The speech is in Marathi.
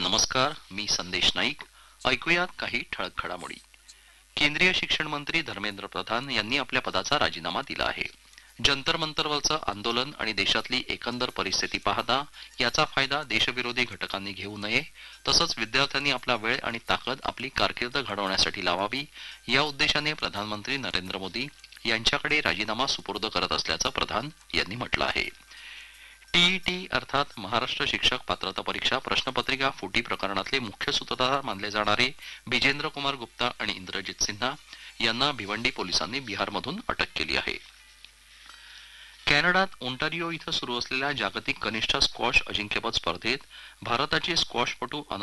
नमस्कार, मी संदेश नाईक. ऐकूयात काही ठळक घडामोडी. केंद्रीय शिक्षण मंत्री धर्मेंद्र प्रधान यांनी आपल्या पदाचा राजीनामा दिला आहे. जंतर मंतरवरचं आंदोलन आणि देशातली एकंदर परिस्थिती पाहता याचा फायदा देशविरोधी घटकांनी घेऊ नये, तसंच विद्यार्थ्यांनी आपला वेळ आणि ताकद आपली कारकीर्द घडवण्यासाठी लावावी, या उद्देशाने प्रधानमंत्री नरेंद्र मोदी यांच्याकडे राजीनामा सुपूर्द करत असल्याचं प्रधान यांनी म्हटलं आहे. टीईटी अर्थात महाराष्ट्र शिक्षक पात्रता परीक्षा प्रश्नपत्रिका फुटी प्रकरणातले मुख्य सूत्रधार मानले जाणारे बिजेंद्र कुमार गुप्ता आणि इंद्रजित सिन्हा यांना भिवंडी पोलिसांनी बिहारमधून अटक केली आहे. कॅनडात ओंटारिओ इथं सुरू असलेल्या जागतिक कनिष्ठ स्क्वॉश अजिंक्यपद स्पर्धेत भारताची स्क्वॉशपटू